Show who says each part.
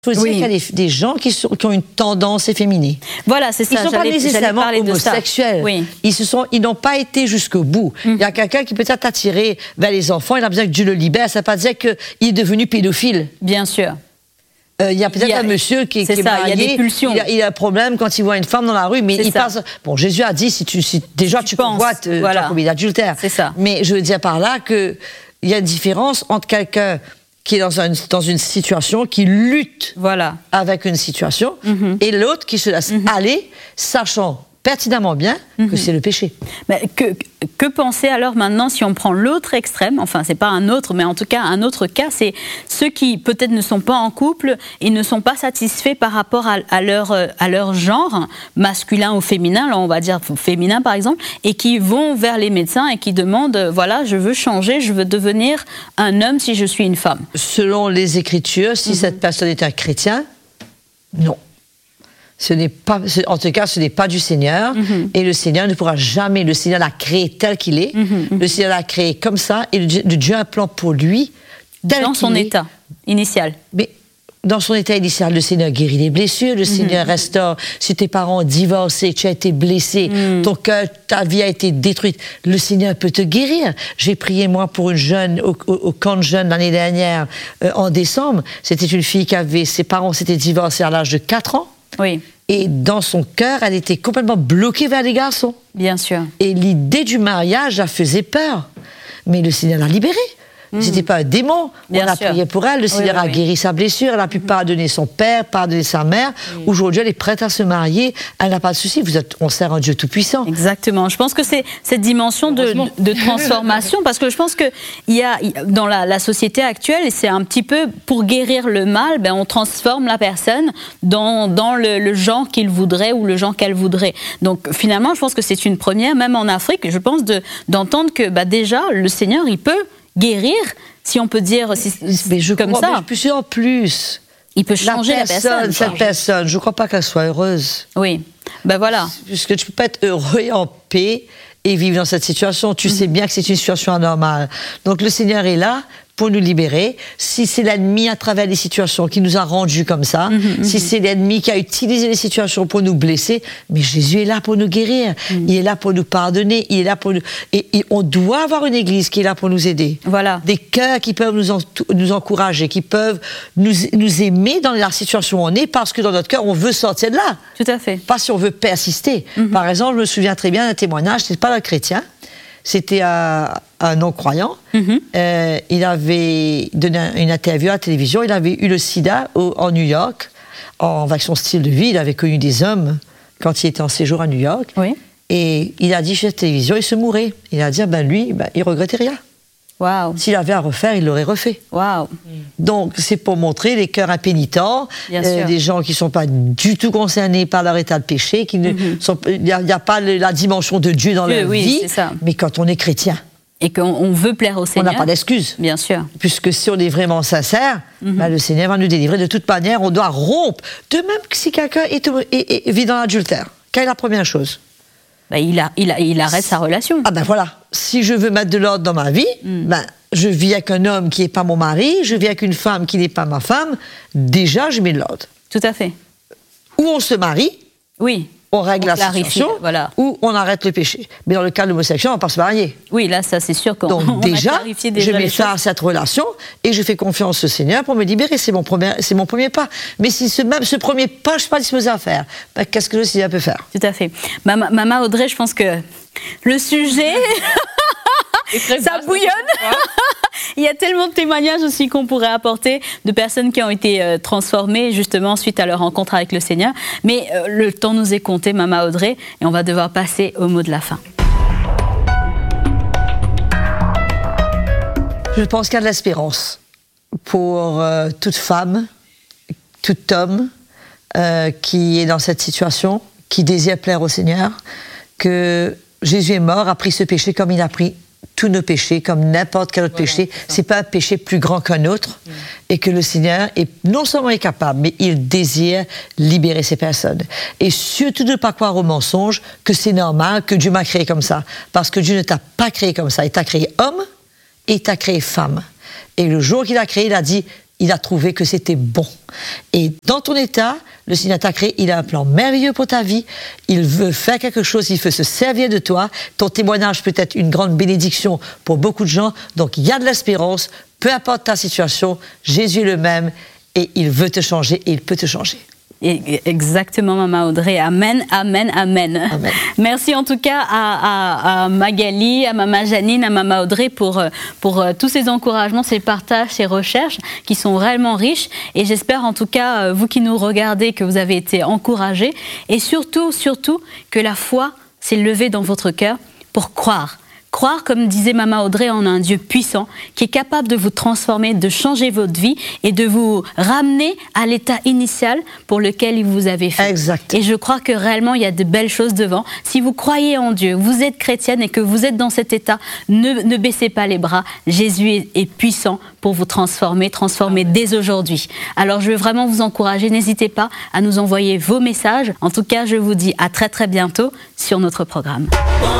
Speaker 1: Il faut dire qu'il y a des gens qui ont une tendance efféminée.
Speaker 2: Voilà, c'est ça.
Speaker 1: Ils ne sont pas nécessairement homosexuels. Oui. Ils n'ont pas été jusqu'au bout. Il y a quelqu'un qui peut être attiré vers les enfants, il a besoin que Dieu le libère. Ça ne veut pas dire qu'il est devenu pédophile.
Speaker 2: Bien sûr.
Speaker 1: Il y a peut-être un monsieur qui est marié,
Speaker 2: il y a des pulsions.
Speaker 1: Il a un problème quand il voit une femme dans la rue, mais il passe... Bon, Jésus a dit, si tu convoites, tu as commis l'adultère.
Speaker 2: C'est ça.
Speaker 1: Mais je veux dire par là qu'il y a une différence entre quelqu'un qui est dans une situation, qui lutte avec une situation, et l'autre qui se laisse aller, sachant pertinemment bien que c'est le péché.
Speaker 2: Mais que penser alors maintenant si on prend l'autre extrême, enfin c'est pas un autre, mais en tout cas un autre cas, c'est ceux qui peut-être ne sont pas en couple et ne sont pas satisfaits par rapport à leur genre, masculin ou féminin, là on va dire féminin par exemple, et qui vont vers les médecins et qui demandent, voilà, je veux changer, je veux devenir un homme si je suis une femme.
Speaker 1: Selon les Écritures, si cette personne est un chrétien, non. En tout cas, ce n'est pas du Seigneur. Et le Seigneur ne pourra jamais. Le Seigneur l'a créé tel qu'il est. Le Seigneur l'a créé comme ça. Et Dieu a un plan pour lui tel qu'il est.
Speaker 2: Dans son état initial.
Speaker 1: Mais dans son état initial, le Seigneur guérit les blessures. Le Seigneur restaure. Si tes parents ont divorcé, tu as été blessé, ton cœur, ta vie a été détruite, le Seigneur peut te guérir. J'ai prié, moi, pour une jeune, au camp de jeunes l'année dernière, en décembre. C'était une fille qui avait... Ses parents s'étaient divorcés à l'âge de 4 ans.
Speaker 2: Oui.
Speaker 1: Et dans son cœur, elle était complètement bloquée vers les garçons.
Speaker 2: Bien sûr.
Speaker 1: Et l'idée du mariage, elle faisait peur. Mais le Seigneur l'a libérée. C'était pas un démon.
Speaker 2: Bien
Speaker 1: on a prié pour elle. Le Seigneur a guéri sa blessure. Elle a pu pardonner son père, pardonner sa mère. Aujourd'hui, elle est prête à se marier. Elle n'a pas de souci. On sert un Dieu tout-puissant.
Speaker 2: Exactement. Je pense que c'est cette dimension de transformation, parce que je pense que il y a dans la société actuelle, et c'est un petit peu pour guérir le mal, on transforme la personne dans le genre qu'il voudrait ou le genre qu'elle voudrait. Donc finalement, je pense que c'est une première, même en Afrique, je pense d'entendre que déjà le Seigneur, il peut guérir, si on peut dire comme ça.
Speaker 1: Mais plus en plus.
Speaker 2: Il peut changer la personne.
Speaker 1: Cette personne, je ne crois pas qu'elle soit heureuse.
Speaker 2: Oui, voilà.
Speaker 1: Puisque tu ne peux pas être heureux et en paix et vivre dans cette situation. Tu sais bien que c'est une situation anormale. Donc le Seigneur est là pour nous libérer. Si c'est l'ennemi à travers les situations qui nous a rendus comme ça, si c'est l'ennemi qui a utilisé les situations pour nous blesser, mais Jésus est là pour nous guérir. Il est là pour nous pardonner. Il est là pour nous... Et on doit avoir une église qui est là pour nous aider.
Speaker 2: Voilà.
Speaker 1: Des cœurs qui peuvent nous encourager, qui peuvent nous aimer dans la situation où on est, parce que dans notre cœur, on veut sortir de là.
Speaker 2: Tout à fait.
Speaker 1: Pas si on veut persister. Par exemple, je me souviens très bien d'un témoignage, c'était pas un chrétien, c'était un non-croyant. Il avait donné une interview à la télévision. Il avait eu le sida en New York. Avec son style de vie, il avait connu des hommes quand il était en séjour à New York.
Speaker 2: Oui.
Speaker 1: Et il a dit chez la télévision, il se mourait. Il a dit, lui, il regrettait rien.
Speaker 2: Wow.
Speaker 1: S'il avait à refaire, il l'aurait refait.
Speaker 2: Wow.
Speaker 1: Donc, c'est pour montrer les cœurs impénitents, des gens qui ne sont pas du tout concernés par leur état de péché, il n'y a pas la dimension de Dieu dans leur vie, mais quand on est chrétien.
Speaker 2: Et qu'on veut plaire au Seigneur.
Speaker 1: On n'a pas d'excuse.
Speaker 2: Bien sûr.
Speaker 1: Puisque si on est vraiment sincère, le Seigneur va nous délivrer. De toute manière, on doit rompre. De même que si quelqu'un vit dans l'adultère, quelle est la première chose ?
Speaker 2: Il arrête sa relation.
Speaker 1: Voilà. Si je veux mettre de l'ordre dans ma vie, je vis avec un homme qui n'est pas mon mari, je vis avec une femme qui n'est pas ma femme, déjà je mets de l'ordre.
Speaker 2: Tout à fait.
Speaker 1: Ou on se marie, on règle la situation, ou on arrête le péché. Mais dans le cas de l'homosexualité, on ne va pas se marier.
Speaker 2: Oui, là, ça c'est sûr qu'on
Speaker 1: Donc déjà,
Speaker 2: a clarifié déjà
Speaker 1: je mets fin à cette relation et je fais confiance au Seigneur pour me libérer. C'est mon premier pas. Mais si ce premier pas, je ne suis pas disposée à faire, qu'est-ce que le Seigneur peut faire ?
Speaker 2: Tout à fait. Maman Audrey, je pense que le sujet... ça bouillonne. Il y a tellement de témoignages aussi qu'on pourrait apporter de personnes qui ont été transformées justement suite à leur rencontre avec le Seigneur. Mais le temps nous est compté, Maman Audrey, et on va devoir passer au mot de la fin.
Speaker 1: Je pense qu'il y a de l'espérance pour toute femme, tout homme qui est dans cette situation, qui désire plaire au Seigneur, que Jésus est mort, a pris ce péché comme il a pris tous nos péchés, comme n'importe quel autre péché. C'est pas un péché plus grand qu'un autre, et que le Seigneur est non seulement est capable, mais il désire libérer ces personnes. Et surtout de ne pas croire au mensonge que c'est normal, que Dieu m'a créé comme ça. Parce que Dieu ne t'a pas créé comme ça. Il t'a créé homme et il t'a créé femme. Et le jour qu'il a créé, il a dit, il a trouvé que c'était bon. Et dans ton état, le Seigneur t'a créé, il a un plan merveilleux pour ta vie, il veut faire quelque chose, il veut se servir de toi. Ton témoignage peut être une grande bénédiction pour beaucoup de gens, donc il y a de l'espérance, peu importe ta situation, Jésus est le même et il veut te changer et il peut te changer.
Speaker 2: Exactement, Maman Audrey. Amen, amen, amen. Amen. Merci en tout cas à Magali, à Maman Janine, à Maman Audrey pour tous ces encouragements, ces partages, ces recherches qui sont réellement riches. Et j'espère en tout cas, vous qui nous regardez, que vous avez été encouragés. Et surtout, que la foi s'est levée dans votre cœur pour croire. Croire, comme disait Maman Audrey, en un Dieu puissant qui est capable de vous transformer, de changer votre vie et de vous ramener à l'état initial pour lequel il vous avait fait.
Speaker 1: Exact.
Speaker 2: Et je crois que réellement, il y a de belles choses devant. Si vous croyez en Dieu, vous êtes chrétienne et que vous êtes dans cet état, ne baissez pas les bras. Jésus est puissant pour vous transformer dès aujourd'hui. Alors, je veux vraiment vous encourager. N'hésitez pas à nous envoyer vos messages. En tout cas, je vous dis à très très bientôt sur notre programme.